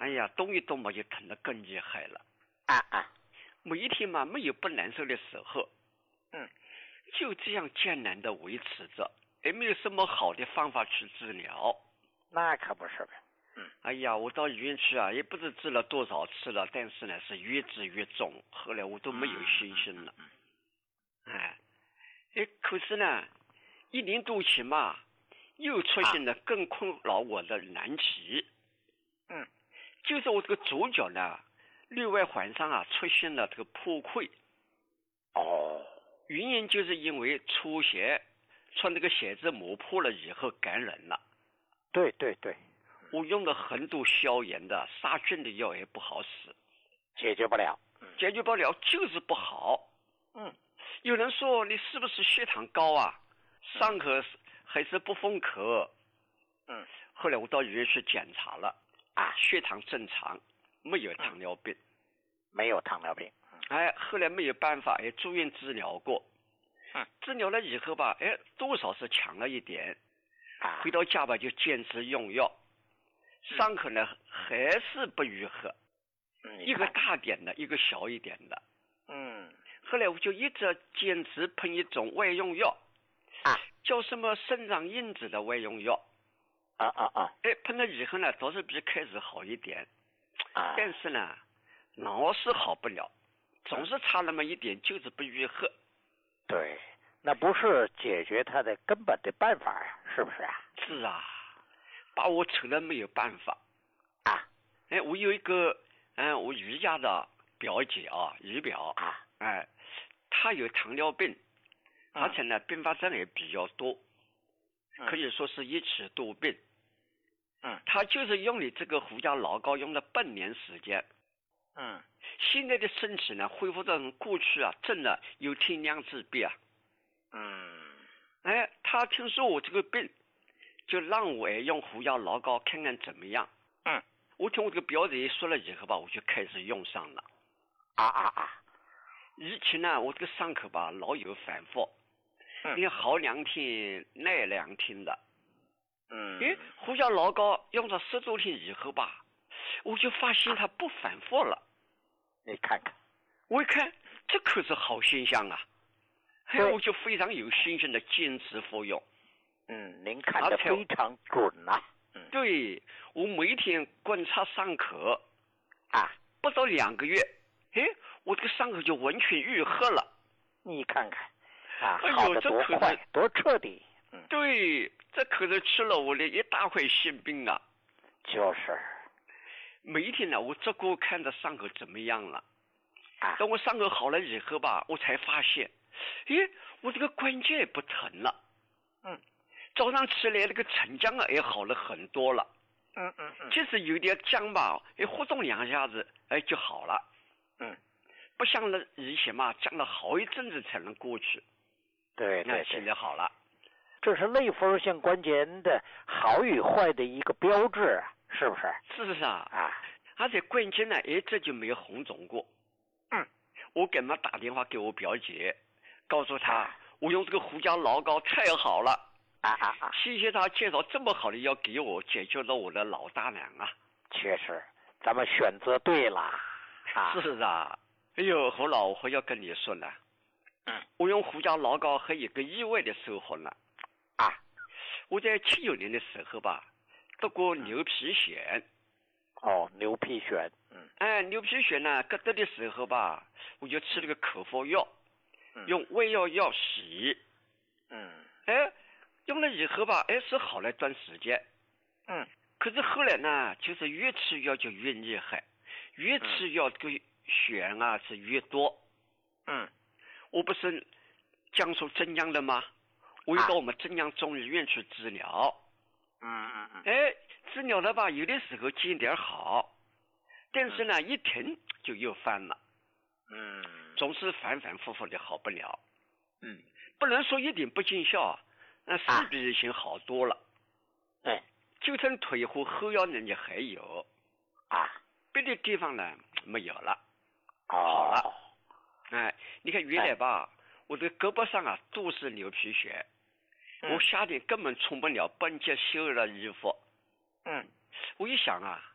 哎呀，动一动嘛就疼得更厉害了。每一天嘛没有不难受的时候。就这样艰难的维持着，也没有什么好的方法去治疗。 那可不是呗。 哎呀，我到医院去啊，也不知治了多少次了，但是呢是越治越重，后来我都没有信心了。可是呢1年多前嘛，又出现了更困扰我的难题。就是我这个左脚呢内外环上啊出现了这个破溃。原因就是因为出血，穿这个鞋子磨破了以后感染了。 对， 我用了很多消炎的杀菌的药也不好使， 解决不了， 就是不好。有人说你是不是血糖高啊？上课还是不封口？后来我到医院去检查了，血糖正常，没有糖尿病。后来没有办法，住院治疗过。治疗了以后吧，多少是强了一点。回到家吧就坚持用药，伤口呢还是不愈合。一个大点的，一个小一点的。后来我就一直坚持喷一种外用药，叫什么生长因子的外用药。喷了以后呢倒是比开始好一点。但是呢老是好不了，总是差那么一点，就是不愈合。 对，那不是解决它的根本的办法呀，是不是啊？ 是啊，把我扯了没有办法。我有一个我姨家的表姐姨表她有糖尿病，而且呢并发症也比较多，可以说是一起多病。她就是用你这个胡椒老膏用了半年时间。现在的身体呢恢复到过去真的有天良之别。他听说我这个病，就让我用胡椒老膏看看怎么样。我听我这个表姐说了以后吧，我就开始用上了。以前呢我这个伤口吧老有反复，你好2天耐2天的。胡椒老膏用了10多天以后吧，我就发现它不反复了。 你看看， 我一看这可是好现象啊。我就非常有信心的坚持服用。 您看得非常准啊。 对，我每天观察伤口不到2个月，我这个伤口就完全愈合了。 你看看好得多快多彻底。 对，这可是吃了我的一大块心病啊。 就是每一天呢我这个看着伤口怎么样了。等我伤口好了以后吧，我才发现我这个关节也不疼了。早上起来那个沉僵也好了很多了。就是有点僵吧，活动2下子就好了。不像了以前嘛，僵了好一阵子才能过去。 对， 现在好了。 这是类风性关节炎的好与坏的一个标志，是不是？ 是而且关节呢这就没有红肿过。我给他打电话给我表姐，告诉他我用这个胡椒老膏太好了。谢谢他介绍这么好的药给我，解决了我的老大难啊。 确实咱们选择对了。 是啊。何老，我要跟你说了。我用胡椒老膏还有一个意外的收获呢。我在79年的时候吧得过牛皮癣。 牛皮癣。 牛皮癣呢得的时候吧，我就吃了个口服药，用胃药洗。用了以后吧是好了一段时间。可是后来呢就是越吃药就越厉害，越吃药这个癣是越多。我不是江苏镇江的吗？我又到我们镇江中医院去治疗。治疗了吧，有的时候见点好，但是呢一停就又犯了。总是反反复复的好不了。不能说一点不见效，那是比以前好多了。就剩腿和后腰呢也还有。别的地方呢没有了。好了。你看原来吧，我的胳膊上都是牛皮癣。我夏天根本穿不了半截袖的衣服。我一想